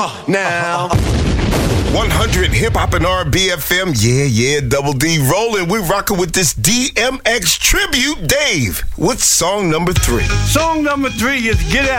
Now. 100 Hip Hop and R&B FM. Yeah, Double D rolling. We're rocking with this DMX tribute. Dave, what's song number 3? Song number 3 is Get Out.